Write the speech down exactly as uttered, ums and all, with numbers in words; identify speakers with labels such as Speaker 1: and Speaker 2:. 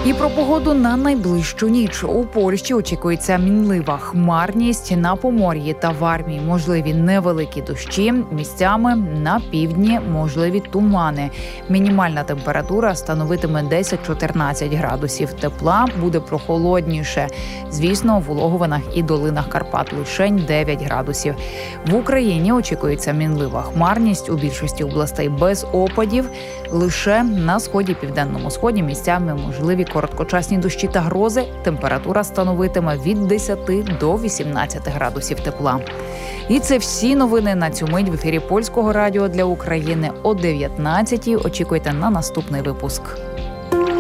Speaker 1: І про погоду на найближчу ніч. У Польщі очікується мінлива хмарність, на Помор'ї та Вармії можливі невеликі дощі, місцями на півдні можливі тумани. Мінімальна температура становитиме десять-чотирнадцять градусів тепла, буде прохолодніше. Звісно, в улогуванах і долинах Карпат лишень дев'ять градусів. В Україні очікується мінлива хмарність, у більшості областей без опадів. Лише на сході, південному сході місцями можливі короткочасні дощі та грози. Температура становитиме від десяти до вісімнадцяти градусів тепла. І це всі новини на цю мить в ефірі Польського радіо для України о дев'ятнадцятій. Очікуйте на наступний випуск.